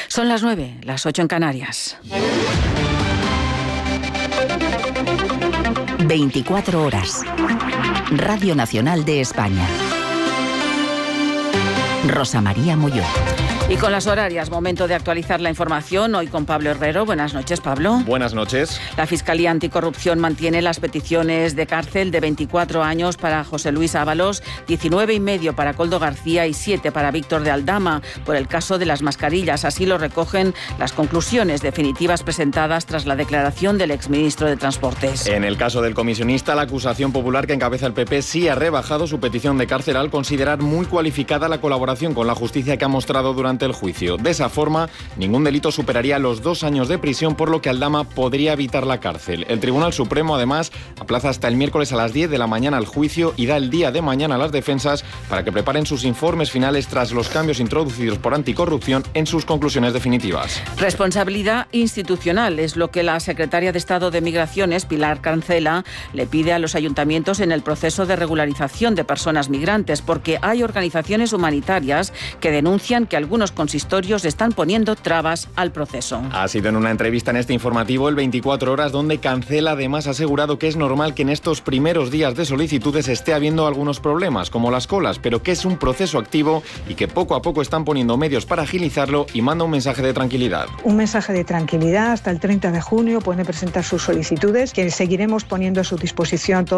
Son las 9, las 8 en Canarias. 24 horas. Radio Nacional de España. Rosa María Molló. Y con las horarias, momento de actualizar la información. Hoy con Pablo Herrero. Buenas noches, Pablo. Buenas noches. La Fiscalía Anticorrupción mantiene las peticiones de cárcel de 24 años para José Luis Ábalos, 19,5 para Koldo García y 7 para Víctor de Aldama por el caso de las mascarillas. Así lo recogen las conclusiones definitivas presentadas tras la declaración del exministro de Transportes. En el caso del comisionista, la acusación popular que encabeza el PP sí ha rebajado su petición de cárcel al considerar muy cualificada la colaboración con la justicia que ha mostrado durante el juicio. De esa forma, ningún delito superaría los 2 años de prisión, por lo que Aldama podría evitar la cárcel. El Tribunal Supremo, además, aplaza hasta el miércoles a las 10 de la mañana el juicio y da el día de mañana a las defensas para que preparen sus informes finales tras los cambios introducidos por Anticorrupción en sus conclusiones definitivas. Responsabilidad institucional es lo que la secretaria de Estado de Migraciones, Pilar Cancela, le pide a los ayuntamientos en el proceso de regularización de personas migrantes, porque hay organizaciones humanitarias que denuncian que algunos consistorios están poniendo trabas al proceso. Ha sido en una entrevista en este informativo el 24 horas donde Cancela además ha asegurado que es normal que en estos primeros días de solicitudes esté habiendo algunos problemas, como las colas, pero que es un proceso activo y que poco a poco están poniendo medios para agilizarlo, y manda un mensaje de tranquilidad. Un mensaje de tranquilidad. Hasta el 30 de junio pueden presentar sus solicitudes, que seguiremos poniendo a su disposición